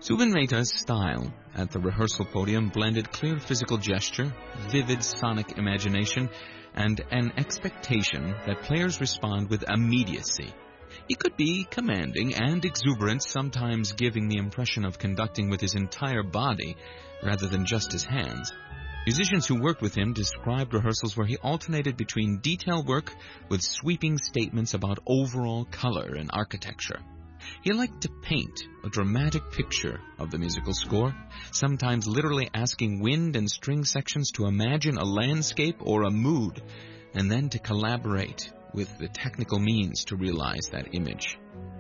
Zubin Mehta's style at the rehearsal podium blended clear physical gesture, vivid sonic imagination, and an expectation that players respond with immediacy. He could be commanding and exuberant, sometimes giving the impression of conducting with his entire body rather than just his hands. Musicians who worked with him described rehearsals where he alternated between detail work with sweeping statements about overall color and architecture. He liked to paint a dramatic picture of the musical score, sometimes literally asking wind and string sections to imagine a landscape or a mood, and then to collaborate with the technical means to realize that image.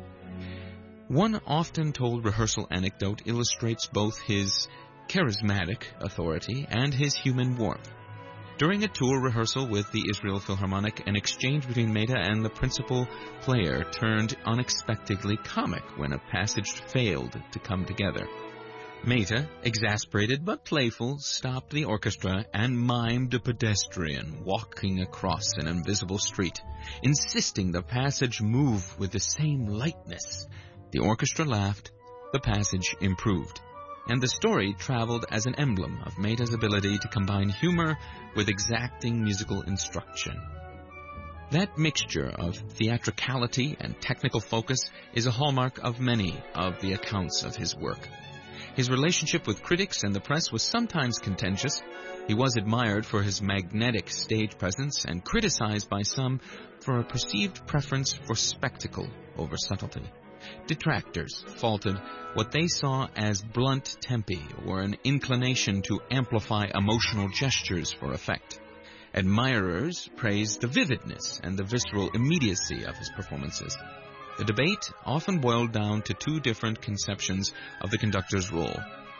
One often told rehearsal anecdote illustrates both his charismatic authority and his human warmth. During a tour rehearsal with the Israel Philharmonic, an exchange between Mehta and the principal player turned unexpectedly comic when a passage failed to come together. Mehta, exasperated but playful, stopped the orchestra and mimed a pedestrian walking across an invisible street, insisting the passage move with the same lightness. The orchestra laughed, the passage improved, and the story traveled as an emblem of Mehta's ability to combine humor with exacting musical instruction. That mixture of theatricality and technical focus is a hallmark of many of the accounts of his work. His relationship with critics and the press was sometimes contentious. He was admired for his magnetic stage presence and criticized by some for a perceived preference for spectacle over subtlety. Detractors faulted what they saw as blunt tempi or an inclination to amplify emotional gestures for effect. Admirers praised the vividness and the visceral immediacy of his performances. The debate often boiled down to two different conceptions of the conductor's role.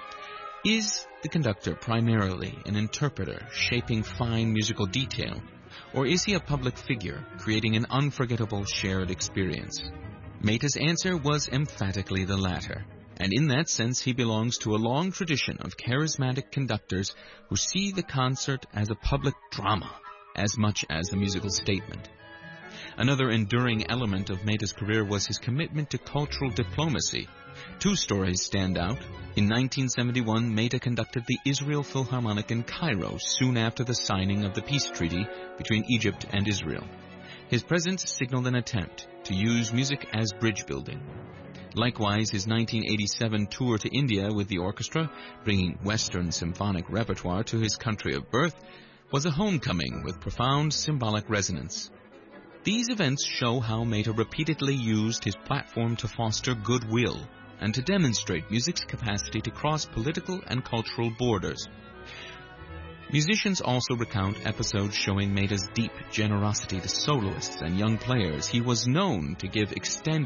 Is the conductor primarily an interpreter shaping fine musical detail, or is he a public figure creating an unforgettable shared experience? Mehta's answer was emphatically the latter, and in that sense he belongs to a long tradition of charismatic conductors who see the concert as a public drama as much as a musical statement. Another enduring element of Mehta's career was his commitment to cultural diplomacy. Two stories stand out. In 1971, Mehta conducted the Israel Philharmonic in Cairo soon after the signing of the peace treaty between Egypt and Israel. His presence signaled an attempt to use music as bridge building. Likewise, his 1987 tour to India with the orchestra, bringing Western symphonic repertoire to his country of birth, was a homecoming with profound symbolic resonance. These events show how Mehta repeatedly used his platform to foster goodwill and to demonstrate music's capacity to cross political and cultural borders. Musicians also recount episodes showing Mehta's deep generosity to soloists and young players. He was known to give extended